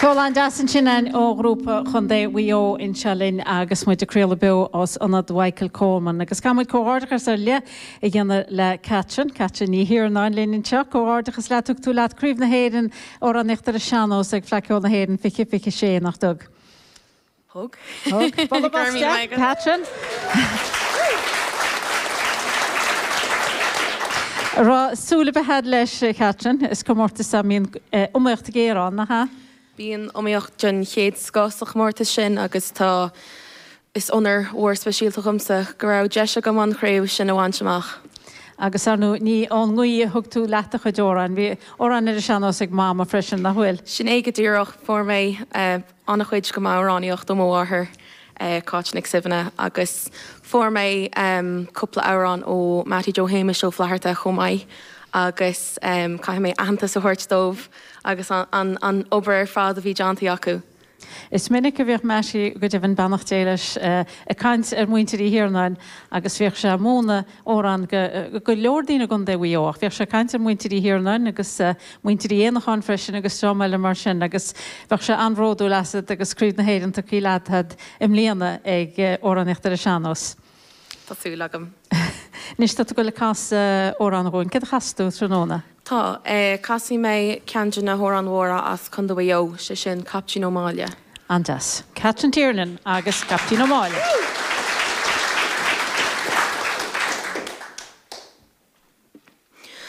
Fólan dasan sin ó grúpa chun dé bhío in selinn agus muid deréla be os anad Michael Coleman. Agus ca muid cóhardachas ar le I ghéanana le Catrin ní hir ná líonn seo cóhardachas le tú leat críomh na héireann ó an nichtar a seanós ag fleiceol na héireann fiche sé nach dug. Hug. Catrin. Rá súla behead leis Catrin, is comórta sa míon umíocht géarán na ha? Bíon omíocht den chéad scásach mórta sin agus tá is onar óir speisialta chumsa go raibh deise go man chréibh sin amhaintseach. Agus arnú ní an nguí thug tú leata chu deoran, bhí órán ar seanás ag máma freisin na bhfuil. Sin éige dúireach for mé anna chuid go máráníocht do máthair cáitnig sibhanna agus for mé cúpla árán ó Matty Joe Hamish ó Flaharta chomáid agus cai mé ananta sa thuirtdómh agus an obair fád a bhí deanta acu. Is minic a bhíoh meisi go dibhann bannacht déiles a caiint ar muinteí hiarnáin agus bhíoh se móna órán go leordína gon de bhíoch. Bhíoh se caiint ar muinteí hiarnáin agus muinteí éanaán freisin agus tromeile mar sin agus bheh se anródú lasad agus críd na héirann tá cíilead had im líana ag óraníochtar a seanós. Tású agam. Nis tá go le cas órán roin, cad chasú tróna? Tá, casí mé ceann na hórán mhóra as chun do bhío sé sin Captain O'Malley. Andas. Catrin Tiernan agus Captain O'Malley.